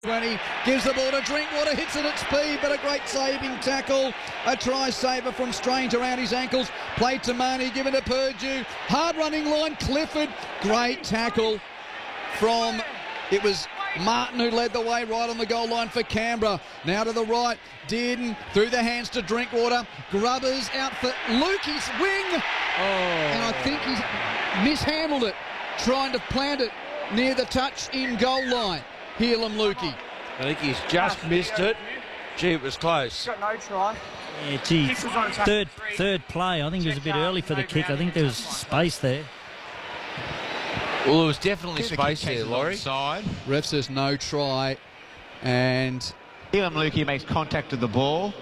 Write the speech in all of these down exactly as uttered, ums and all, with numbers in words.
twenty, gives the ball to Drinkwater, hits it at speed, but a great saving tackle. A try saver from Strange around his ankles. Played to Marnie, given to Purdue. Hard running line, Clifford. Great tackle from, it was Martin who led the way right on the goal line for Canberra. Now to the right, Dearden through the hands to Drinkwater. Grubbers out for Lukey's wing. Oh. And I think he's mishandled it, trying to plant it near the touch in goal line. Helam Lukey. I think he's just missed it. Gee, it was close. Got no try. Yeah, gee, third, third play. I think it was a bit early for the kick. I think there was space there. Well, there was definitely space there, Laurie. Side. Ref says no try, and Helam Lukey makes contact with the ball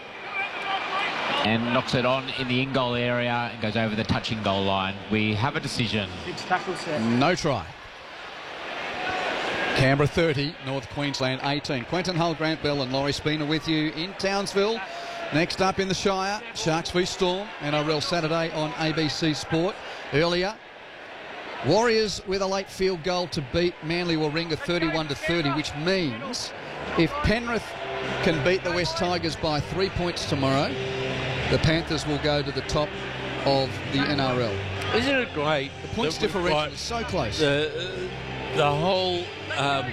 and knocks it on in the in-goal area and goes over the touching goal line. We have a decision. Six tackle set. no try. Canberra thirty, North Queensland eighteen. Quentin Hull, Grant Bell and Laurie Spina with you in Townsville. Next up in the Shire, Sharks v Storm, N R L Saturday on A B C Sport. Earlier, Warriors with a late field goal to beat Manly Warringah thirty-one to thirty, which means if Penrith can beat the West Tigers by three points tomorrow, the Panthers will go to the top of the N R L. Isn't it great? The points differential is so close. The, the whole um,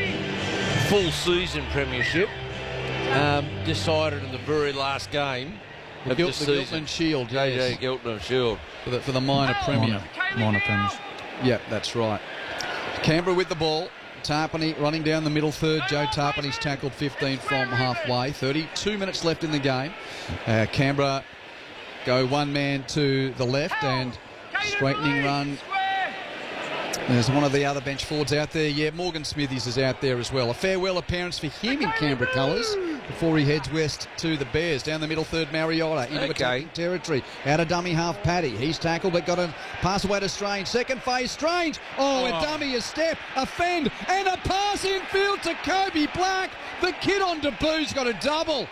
full season premiership um, decided in the very last game the of Gil- the the season. Giltman Shield, J J yes. Giltman Shield. For the, for the minor premier. Minor, minor premiers. Yep, that's right. Canberra with the ball. Tarpany running down the middle third. Joe Tarpany's tackled fifteen from halfway. thirty-two minutes left in the game. Uh, Canberra go one man to the left and straightening run. There's one of the other bench forwards out there. Yeah, Morgan Smithies is out there as well. A farewell appearance for him in Canberra colours before he heads west to the Bears. Down the middle third, Mariota into Okay. attacking territory. Out of dummy half, Paddy. He's tackled but got a pass away to Strange. Second phase, Strange. Oh, a Oh. dummy, a step, a fend, and a pass infield to Kobe Black. The kid on debut's got a double.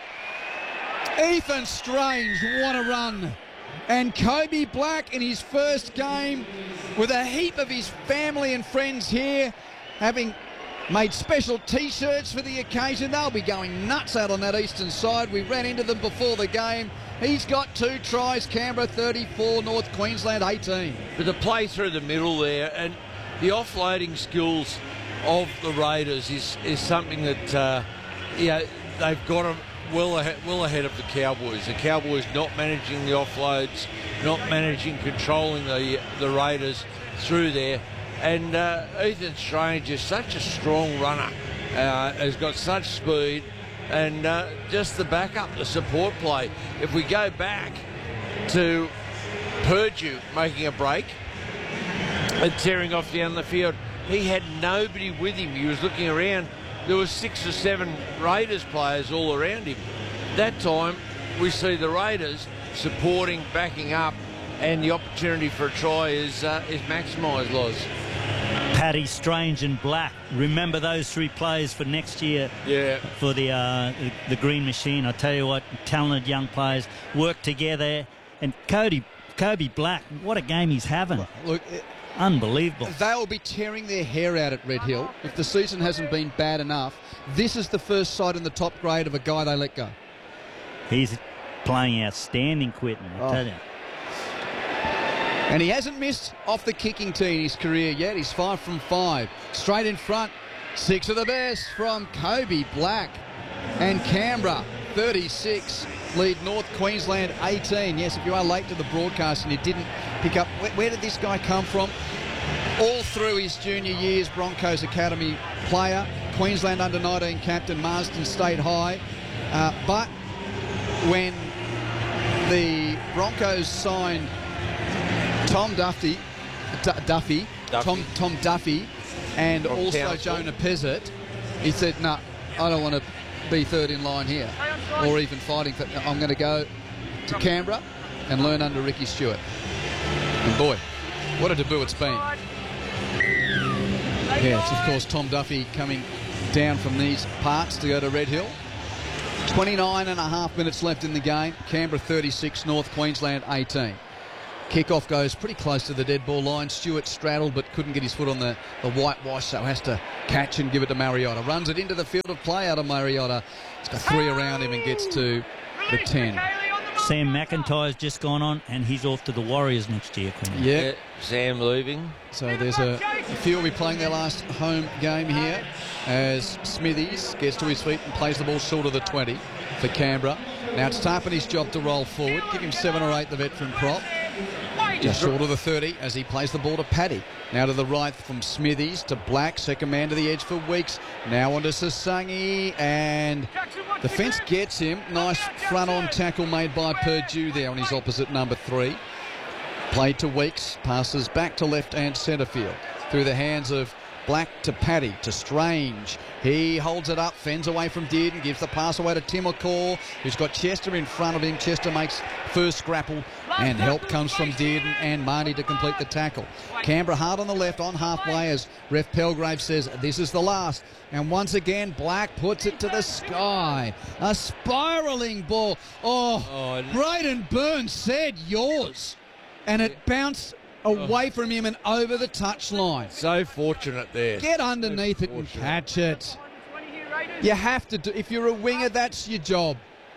Ethan Strange, what a run. And Kobe Black in his first game with a heap of his family and friends here, having made special T-shirts for the occasion. They'll be going nuts out on that eastern side. We ran into them before the game. He's got two tries. Canberra thirty-four, North Queensland eighteen. But the play through the middle there and the offloading skills of the Raiders is, is something that uh, yeah, they've got them well ahead, well ahead of the Cowboys. The Cowboys not managing the offloads, not managing, controlling the the Raiders through there. And uh, Ethan Strange is such a strong runner, uh, has got such speed, and uh, just the backup, the support play. If we go back to Purdue making a break and tearing off down the field, he had nobody with him. He was looking around. There were six or seven Raiders players all around him. That time, we see the Raiders supporting, backing up, and the opportunity for a try is uh, is maximised, Loz. Paddy, Strange and Black. Remember those three players for next year Yeah. for the, uh, the the Green Machine. I tell you what, talented young players work together. And Cody, Kobe Black, what a game he's having. Look, it, Unbelievable. they'll be tearing their hair out at Red Hill. If the season hasn't been bad enough, this is the first sight in the top grade of a guy they let go. He's playing outstanding, Quinton, I Oh. tell you. And he hasn't missed off the kicking tee in his career yet. He's five from five. Straight in front. Six of the best from Kobe Black. And Canberra, thirty-six, lead North Queensland eighteen. Yes, if you are late to the broadcast and you didn't pick up, where, where did this guy come from? All through his junior years, Broncos Academy player, Queensland under nineteen captain, Marsden State High. Uh, but when the Broncos signed Tom Duffy, D- Duffy, Duffy. Tom Tom Duffy, and From also Townsville. Jonah Pezzett, he said, "No, I don't want to be third in line here, or even fighting for. I'm going to go to Canberra and learn under Ricky Stewart." And boy, what a debut it's been. Yeah, it's of course Tom Duffy coming down from these parts to go to Red Hill. twenty-nine and a half minutes left in the game. Canberra thirty-six, North Queensland eighteen. Kickoff goes pretty close to the dead ball line. Stewart straddled but couldn't get his foot on the, the whitewash, so has to catch and give it to Mariota. Runs it into the field of play out of Mariota. He's got three around him and gets to the ten. Sam McIntyre's just gone on, and he's off to the Warriors next year. Yeah. Yeah, Sam leaving. So there's a, a few will be playing their last home game here as Smithies gets to his feet and plays the ball short of the twenty for Canberra. Now it's Tarpany's job to roll forward. Give him seven or eight, the veteran prop. Just short of the thirty as he plays the ball to Paddy. Now to the right from Smithies to Black. Second man to the edge for Weeks. Now on to Sasangi. And the fence gets him. Nice front-on tackle made by Purdue there on his opposite number three. Played to Weeks. Passes back to left and centre field. Through the hands of Black to Paddy to Strange. He holds it up, fends away from Dearden, gives the pass away to Tim McCall, who's got Chester in front of him. Chester makes first grapple, and help comes from Dearden and Marnie to complete the tackle. Canberra hard on the left, on halfway, as Ref Pelgrave says, this is the last. And once again, Black puts it to the sky. A spiralling ball. Oh, Oh, Braden Burns said yours. And it bounced away from him and over the touchline. So fortunate there. Get underneath So it and fortunate. catch it. You have to do, if you're a winger, that's your job.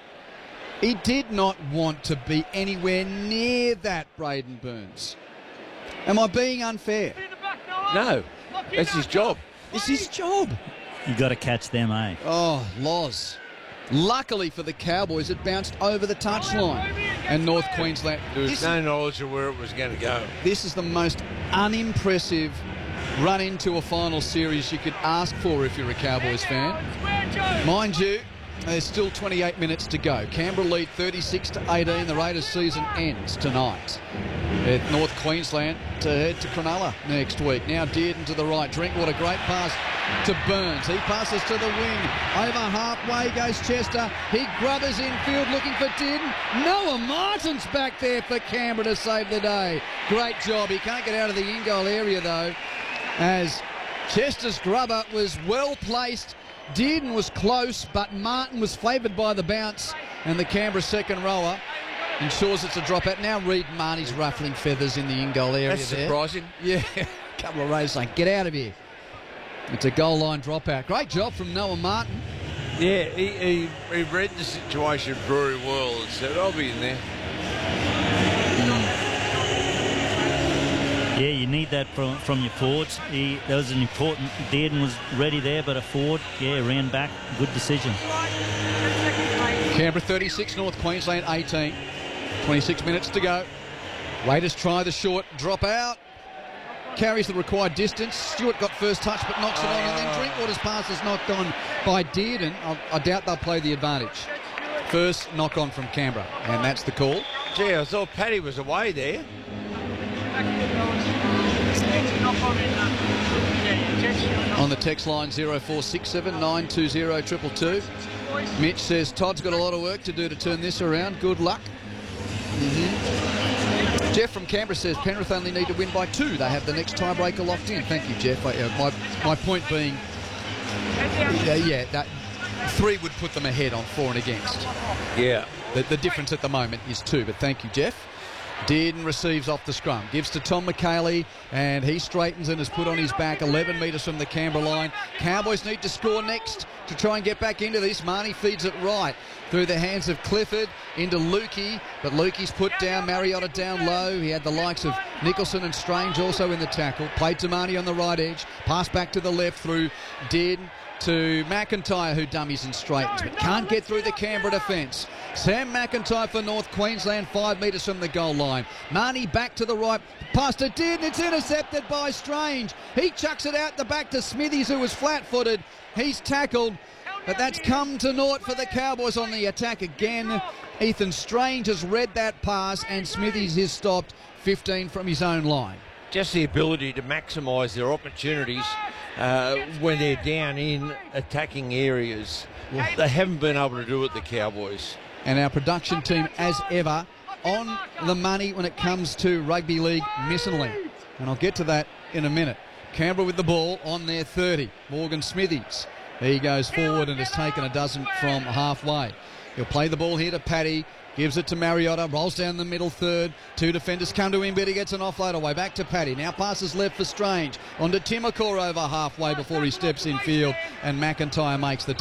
He did not want to be anywhere near that, Braden Burns. Am I being unfair? No, that's his job. It's his job. You got to catch them, eh? Oh, Loz. Luckily for the Cowboys, it bounced over the touchline. And North Queensland... There was This, no knowledge of where it was going to go. this is the most unimpressive run into a final series you could ask for if you're a Cowboys fan. Mind you, there's still twenty-eight minutes to go. Canberra lead thirty-six to eighteen. The Raiders season ends tonight at North Queensland to head to Cronulla next week. Now Dearden to the right. Drinkwater, great pass to Burns. He passes to the wing. Over halfway goes Chester. He grubbers infield looking for Dearden. Noah Martin's back there for Canberra to save the day. Great job. He can't get out of the in-goal area though, as Chester's grubber was well placed. Dearden was close, but Martin was favoured by the bounce, and the Canberra second rower ensures it's a dropout. Now read Marnie's ruffling feathers in the in-goal area. That's there. surprising. Yeah, a couple of rays saying, get out of here. It's a goal line dropout. Great job from Noah Martin. Yeah, he, he, he read the situation very well and said, I'll be in there. Yeah, you need that from from your forwards. He, that was an important... Dearden was ready there, but a forward, yeah, ran back. Good decision. Canberra thirty-six, North Queensland eighteen. twenty-six minutes to go. Raiders try the short drop out. Carries the required distance. Stewart got first touch but knocks it on, and then Drinkwater's pass is knocked on by Dearden. I, I doubt they'll play the advantage. First knock on from Canberra, and that's the call. Gee, I thought Paddy was away there. On the text line zero four six seven nine two zero two two two. Mitch says Todd's got a lot of work to do to turn this around. Good luck. Mm-hmm. Jeff from Canberra says Penrith only need to win by two. They have the next tiebreaker locked in. Thank you, Jeff. I, uh, my, my point being, uh, yeah, that three would put them ahead on four and against. Yeah. The, the difference at the moment is two, but thank you, Jeff. Dearden receives off the scrum, gives to Tom McKaylee, and he straightens and is put on his back eleven metres from the Canberra line. Cowboys need to score next to try and get back into this. Marnie feeds it right through the hands of Clifford into Lukey, but Lukey's put down, Mariota down low. He had the likes of Nicholson and Strange also in the tackle. Played to Marnie on the right edge, pass back to the left through Dearden to McIntyre, who dummies and straightens, but can't get through the Canberra defence. Sam McIntyre for North Queensland, five metres from the goal line. Marnie back to the right, pass to Dearden, it's intercepted by Strange. He chucks it out the back to Smithies, who was flat-footed. He's tackled, but that's come to naught for the Cowboys on the attack again. Ethan Strange has read that pass, and Smithies is stopped fifteen from his own line. Just the ability to maximise their opportunities uh, when they're down in attacking areas. They haven't been able to do it, the Cowboys. And our production team, as ever, on the money when it comes to rugby league missionally. And I'll get to that in a minute. Canberra with the ball on their thirty. Morgan Smithies He goes forward and has taken a dozen from halfway. He'll play the ball here to Paddy. Gives it to Mariota, rolls down the middle third. Two defenders come to him, but he gets an offload away. Back to Paddy. Now passes left for Strange. On to Timokor over halfway before he steps in field. And McIntyre makes the